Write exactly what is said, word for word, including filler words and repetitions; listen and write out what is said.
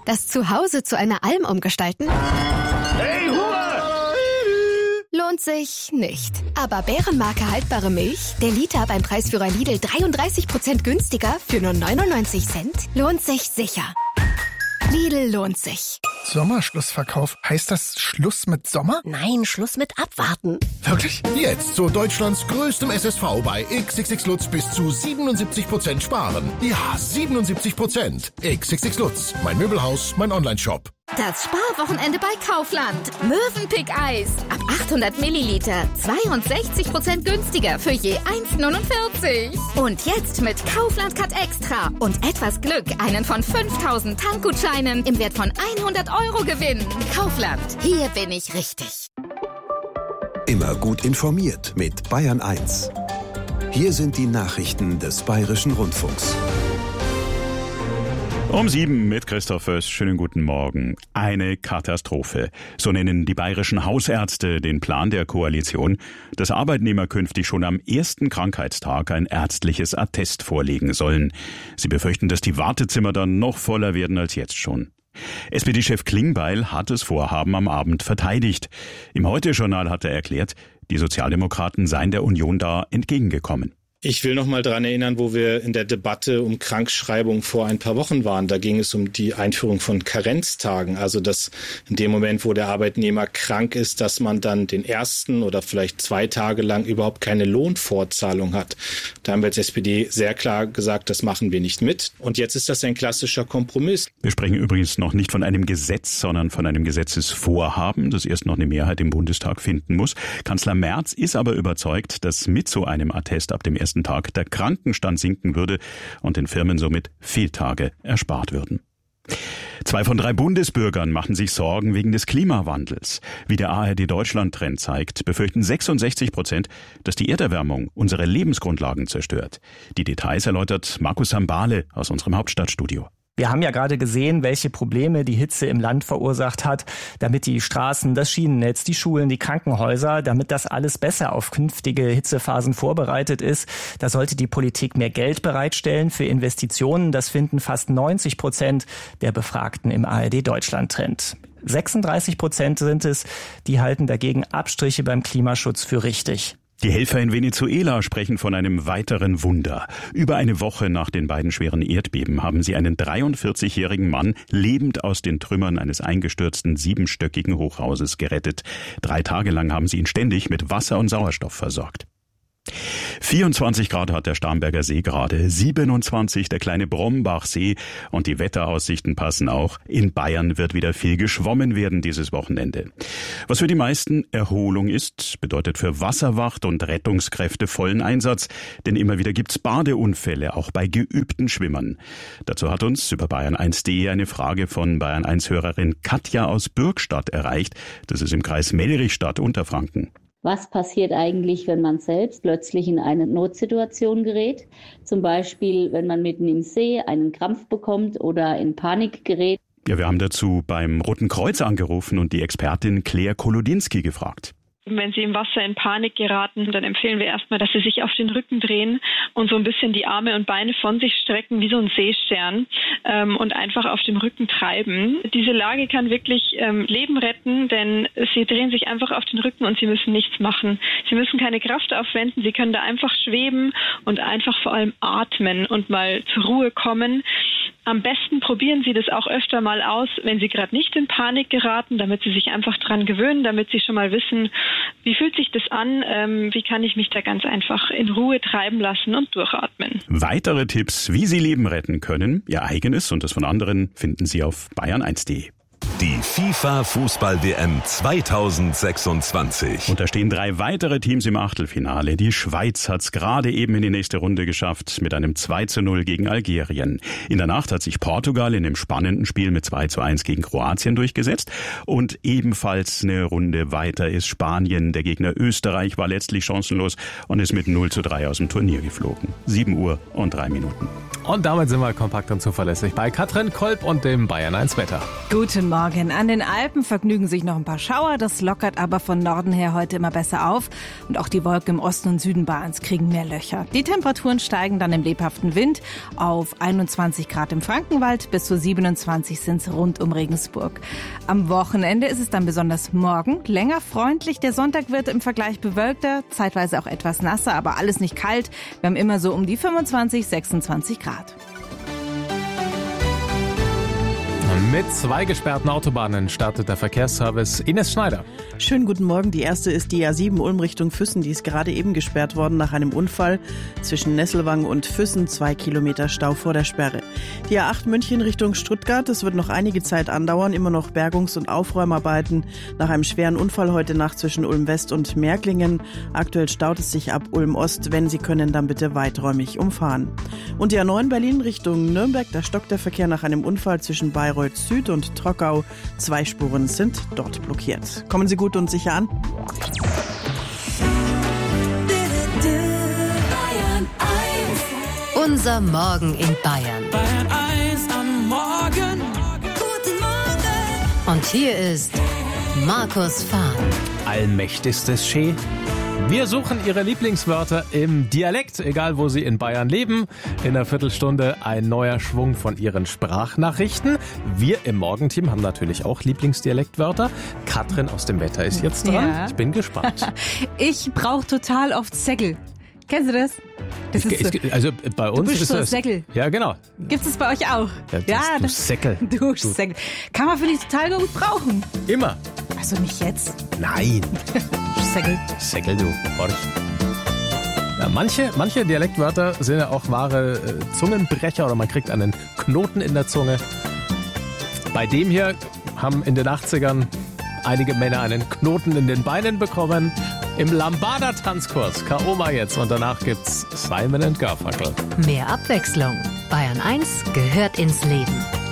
Das Zuhause zu einer Alm umgestalten? Hey, Ruhe! Lohnt sich nicht. Aber Bärenmarke haltbare Milch, der Liter beim Preisführer Lidl dreiunddreißig Prozent günstiger für nur neunundneunzig Cent, lohnt sich sicher. Lidl lohnt sich. Sommerschlussverkauf. Heißt das Schluss mit Sommer? Nein, Schluss mit Abwarten. Wirklich? Jetzt zu Deutschlands größtem S S V bei X X X Lutz bis zu siebenundsiebzig Prozent sparen. Ja, siebenundsiebzig Prozent. X X X Lutz. Mein Möbelhaus, mein Onlineshop. Das Sparwochenende bei Kaufland. Mövenpick-Eis. Ab achthundert Milliliter. zweiundsechzig Prozent günstiger für je eins neunundvierzig. Und jetzt mit Kaufland Cut Extra und etwas Glück einen von fünftausend Tankgutscheinen im Wert von hundert Euro gewinnen. Kaufland. Hier bin ich richtig. Immer gut informiert mit Bayern eins. Hier sind die Nachrichten des Bayerischen Rundfunks. Um sieben mit Christoph Föß. Schönen guten Morgen. Eine Katastrophe. So nennen die bayerischen Hausärzte den Plan der Koalition, dass Arbeitnehmer künftig schon am ersten Krankheitstag ein ärztliches Attest vorlegen sollen. Sie befürchten, dass die Wartezimmer dann noch voller werden als jetzt schon. S P D-Chef Klingbeil hat das Vorhaben am Abend verteidigt. Im Heute-Journal hat er erklärt, die Sozialdemokraten seien der Union da entgegengekommen. Ich will noch mal daran erinnern, wo wir in der Debatte um Krankschreibung vor ein paar Wochen waren. Da ging es um die Einführung von Karenztagen. Also, dass in dem Moment, wo der Arbeitnehmer krank ist, dass man dann den ersten oder vielleicht zwei Tage lang überhaupt keine Lohnfortzahlung hat. Da haben wir als S P D sehr klar gesagt, das machen wir nicht mit. Und jetzt ist das ein klassischer Kompromiss. Wir sprechen übrigens noch nicht von einem Gesetz, sondern von einem Gesetzesvorhaben, das erst noch eine Mehrheit im Bundestag finden muss. Kanzler Merz ist aber überzeugt, dass mit so einem Attest ab dem ersten Tag der Krankenstand sinken würde und den Firmen somit Fehltage erspart würden. Zwei von drei Bundesbürgern machen sich Sorgen wegen des Klimawandels. Wie der A R D-Deutschland-Trend zeigt, befürchten sechsundsechzig Prozent, dass die Erderwärmung unsere Lebensgrundlagen zerstört. Die Details erläutert Markus Sambale aus unserem Hauptstadtstudio. Wir haben ja gerade gesehen, welche Probleme die Hitze im Land verursacht hat, damit die Straßen, das Schienennetz, die Schulen, die Krankenhäuser, damit das alles besser auf künftige Hitzephasen vorbereitet ist. Da sollte die Politik mehr Geld bereitstellen für Investitionen. Das finden fast neunzig Prozent der Befragten im A R D-Deutschland-Trend. sechsunddreißig Prozent sind es, die halten dagegen Abstriche beim Klimaschutz für richtig. Die Helfer in Venezuela sprechen von einem weiteren Wunder. Über eine Woche nach den beiden schweren Erdbeben haben sie einen dreiundvierzigjährigen Mann lebend aus den Trümmern eines eingestürzten siebenstöckigen Hochhauses gerettet. Drei Tage lang haben sie ihn ständig mit Wasser und Sauerstoff versorgt. vierundzwanzig Grad hat der Starnberger See gerade, siebenundzwanzig der kleine Brombachsee und die Wetteraussichten passen auch. In Bayern wird wieder viel geschwommen werden dieses Wochenende. Was für die meisten Erholung ist, bedeutet für Wasserwacht und Rettungskräfte vollen Einsatz, denn immer wieder gibt's Badeunfälle, auch bei geübten Schwimmern. Dazu hat uns über Bayern eins punkt de eine Frage von Bayern eins Hörerin Katja aus Bürgstadt erreicht. Das ist im Kreis Mellrichstadt, Unterfranken. Was passiert eigentlich, wenn man selbst plötzlich in eine Notsituation gerät? Zum Beispiel, wenn man mitten im See einen Krampf bekommt oder in Panik gerät. Ja, wir haben dazu beim Roten Kreuz angerufen und die Expertin Claire Kolodinski gefragt. Wenn Sie im Wasser in Panik geraten, dann empfehlen wir erstmal, dass Sie sich auf den Rücken drehen und so ein bisschen die Arme und Beine von sich strecken, wie so ein Seestern, ähm, und einfach auf dem Rücken treiben. Diese Lage kann wirklich ähm, Leben retten, denn Sie drehen sich einfach auf den Rücken und Sie müssen nichts machen. Sie müssen keine Kraft aufwenden, Sie können da einfach schweben und einfach vor allem atmen und mal zur Ruhe kommen. Am besten probieren Sie das auch öfter mal aus, wenn Sie gerade nicht in Panik geraten, damit Sie sich einfach dran gewöhnen, damit Sie schon mal wissen, wie fühlt sich das an, ähm, wie kann ich mich da ganz einfach in Ruhe treiben lassen und durchatmen. Weitere Tipps, wie Sie Leben retten können, Ihr eigenes und das von anderen, finden Sie auf bayern eins punkt de. Die FIFA-Fußball-W M zweitausendsechsundzwanzig. Und da stehen drei weitere Teams im Achtelfinale. Die Schweiz hat's gerade eben in die nächste Runde geschafft mit einem zwei zu null gegen Algerien. In der Nacht hat sich Portugal in einem spannenden Spiel mit zwei zu eins gegen Kroatien durchgesetzt. Und ebenfalls eine Runde weiter ist Spanien. Der Gegner Österreich war letztlich chancenlos und ist mit null zu drei aus dem Turnier geflogen. sieben Uhr und drei Minuten. Und damit sind wir kompakt und zuverlässig bei Katrin Kolb und dem Bayern eins Wetter. Guten Morgen. Morgen. An den Alpen vergnügen sich noch ein paar Schauer. Das lockert aber von Norden her heute immer besser auf. Und auch die Wolken im Osten und Süden Bayerns kriegen mehr Löcher. Die Temperaturen steigen dann im lebhaften Wind auf einundzwanzig Grad im Frankenwald. Bis zu siebenundzwanzig sind es rund um Regensburg. Am Wochenende ist es dann besonders morgen länger freundlich. Der Sonntag wird im Vergleich bewölkter, zeitweise auch etwas nasser, aber alles nicht kalt. Wir haben immer so um die fünfundzwanzig, sechsundzwanzig Grad. Mit zwei gesperrten Autobahnen startet der Verkehrsservice. Ines Schneider. Schönen guten Morgen. Die erste ist die A sieben Ulm Richtung Füssen. Die ist gerade eben gesperrt worden nach einem Unfall. Zwischen Nesselwang und Füssen zwei Kilometer Stau vor der Sperre. Die A acht München Richtung Stuttgart. Das wird noch einige Zeit andauern. Immer noch Bergungs- und Aufräumarbeiten nach einem schweren Unfall heute Nacht zwischen Ulm West und Märklingen. Aktuell staut es sich ab Ulm Ost. Wenn Sie können, dann bitte weiträumig umfahren. Und die A neun Berlin Richtung Nürnberg. Da stockt der Verkehr nach einem Unfall zwischen Bayreuth Süd und Trockau. Zwei Spuren sind dort blockiert. Kommen Sie gut und sicher an. Unser Morgen in Bayern. Bayern eins am Morgen. Guten Morgen. Und hier ist Markus Fahn. Allmächtigstes Che. Wir suchen Ihre Lieblingswörter im Dialekt, egal wo Sie in Bayern leben. In einer Viertelstunde ein neuer Schwung von Ihren Sprachnachrichten. Wir im Morgenteam haben natürlich auch Lieblingsdialektwörter. Katrin aus dem Wetter ist jetzt dran. Ja. Ich bin gespannt. Ich brauche total oft Säckel. Kennst du das? das ich, ist ich, also bei uns du bist ist so das. Säckel. Ja, genau. Gibt es bei euch auch? Ja, das, ja du das, Säckel. Du Säckel. Kann man, finde ich, total gut brauchen. Immer. Also nicht jetzt. Nein. Säckel. Säckel, du. Horch. Ja, manche, manche Dialektwörter sind ja auch wahre äh, Zungenbrecher oder man kriegt einen Knoten in der Zunge. Bei dem hier haben in den achtzigern einige Männer einen Knoten in den Beinen bekommen. Im Lambada-Tanzkurs. K O mal jetzt. Und danach gibt's Simon and Garfunkel. Mehr Abwechslung. Bayern eins gehört ins Leben.